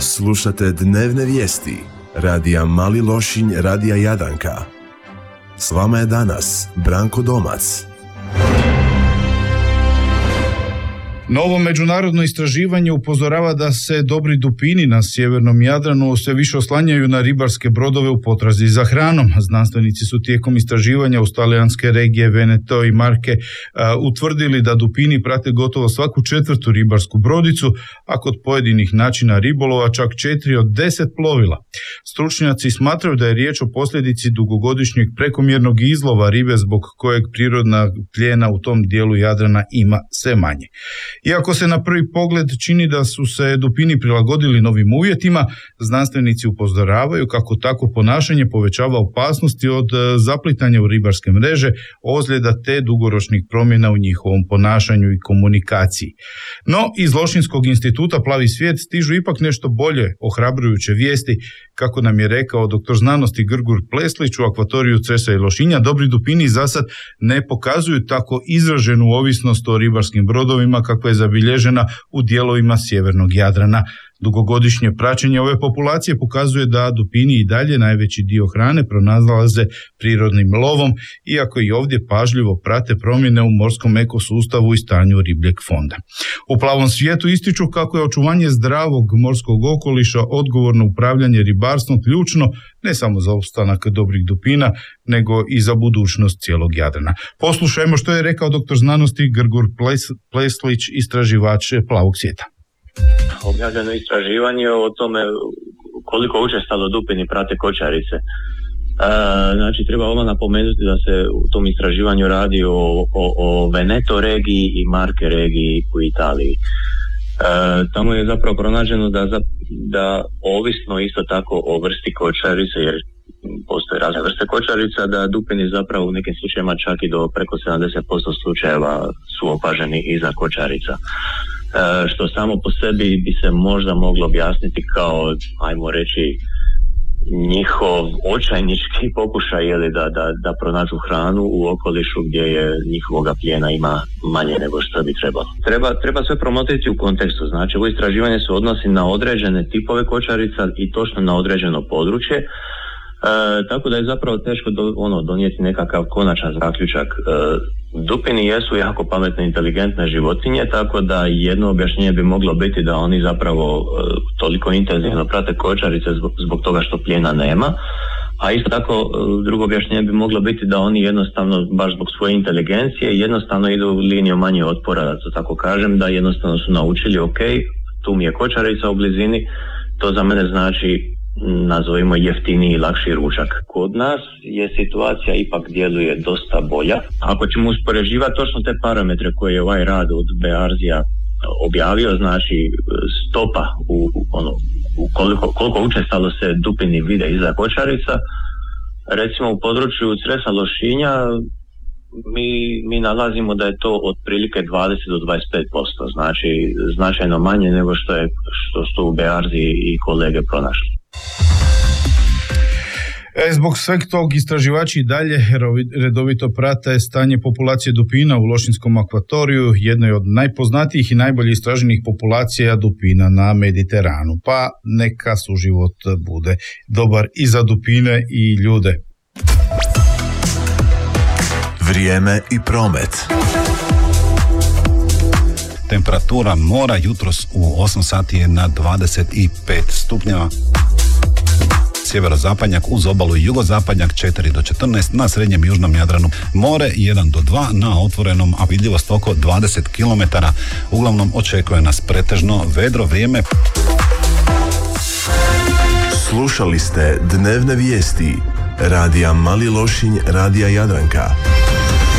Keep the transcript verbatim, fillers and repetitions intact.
Slušate dnevne vijesti radija Mali Lošinj, radija Jadranka. S vama je danas Branko Domac. Novo međunarodno istraživanje upozorava da se dobri dupini na sjevernom Jadranu sve više oslanjaju na ribarske brodove u potrazi za hranom. Znanstvenici su tijekom istraživanja uz talijanske regije Veneto i Marke a, utvrdili da dupini prate gotovo svaku četvrtu ribarsku brodicu, a kod pojedinih načina ribolova čak četiri od deset plovila. Stručnjaci smatraju da je riječ o posljedici dugogodišnjeg prekomjernog izlova ribe zbog kojeg prirodna plijena u tom dijelu Jadrana ima sve manje. Iako se na prvi pogled čini da su se dupini prilagodili novim uvjetima, znanstvenici upozoravaju kako takvo ponašanje povećava opasnosti od zaplitanja u ribarske mreže, ozljeda te dugoročnih promjena u njihovom ponašanju i komunikaciji. No, iz Lošinjskog instituta Plavi svijet stižu ipak nešto bolje ohrabrujuće vijesti, kako nam je rekao doktor znanosti Grgur Pleslić u akvatoriju Cresa i Lošinja. Dobri dupini za sad ne pokazuju tako izraženu ovisnost o ribarskim brodovima kakva je zabilježena u dijelovima sjevernog Jadrana. Dugogodišnje praćenje ove populacije pokazuje da dupini i dalje najveći dio hrane pronalaze prirodnim lovom, iako i ovdje pažljivo prate promjene u morskom ekosustavu i stanju ribljeg fonda. U Plavom svijetu ističu kako je očuvanje zdravog morskog okoliša, odgovorno upravljanje ribarstvom ključno ne samo za opstanak dobrih dupina, nego i za budućnost cijelog Jadrana. Poslušajmo što je rekao doktor znanosti Grgur Pleslić, istraživač Plavog svijeta. Objavljeno istraživanje o tome koliko učestalo dupini prate kočarice. E, znači treba odmah napomenuti da se u tom istraživanju radi o, o, o Veneto regiji i Marke regiji u Italiji. E, tamo je zapravo pronađeno da, da ovisno isto tako o vrsti kočarice, jer postoje razne vrste kočarica, da dupini zapravo u nekim slučajevima čak i do preko sedamdeset posto slučajeva su opaženi i za kočarica. E, što samo po sebi bi se možda moglo objasniti kao, ajmo reći, njihov očajnički pokušaj jeli, da, da, da pronađu hranu u okolišu gdje je njihovoga plijena ima manje nego što bi trebalo. Treba, treba sve promotriti u kontekstu, znači ovo istraživanje se odnosi na određene tipove kočarica i točno na određeno područje. E, tako da je zapravo teško do, ono, donijeti nekakav konačan zaključak. E, dupini jesu jako pametne, inteligentne životinje, tako da jedno objašnjenje bi moglo biti da oni zapravo e, toliko intenzivno prate kočarice zbog, zbog toga što plijena nema, a isto tako e, drugo objašnjenje bi moglo biti da oni jednostavno, baš zbog svoje inteligencije, jednostavno idu linijom manje otpora, da to tako kažem, da jednostavno su naučili, ok, tu mi je kočarica u blizini, to za mene znači, nazovimo, jeftiniji i lakši ručak. Kod nas je situacija ipak djeluje dosta bolja. Ako ćemo uspoređivati točno te parametre koje je ovaj rad od Bearzija objavio, znači stopa u, u, ono, u koliko, koliko učestalo se dupini vide iza kočarica, recimo u području Cresa Lošinja mi, mi nalazimo da je to otprilike dvadeset do dvadeset pet posto, znači značajno manje nego što je što su Bearziji i kolege pronašli. E, zbog sveg tog istraživači i dalje redovito prate stanje populacije dupina u Lošinjskom akvatoriju, jednoj od najpoznatijih i najbolje istraženih populacija dupina na Mediteranu. Pa neka suživot bude dobar i za dupine i ljude. Vrijeme i promet. Temperatura mora jutros u osam sati je na dvadeset pet stupnjeva. Sjeverozapadnjak uz obalu i jugozapadnjak četiri do četrnaest, na srednjem i južnom Jadranu more jedan do dva, na otvorenom, a vidljivost oko dvadeset kilometara. Uglavnom očekuje nas pretežno vedro vrijeme. Slušali ste dnevne vijesti radija Mali Lošinj, radija Jadranka.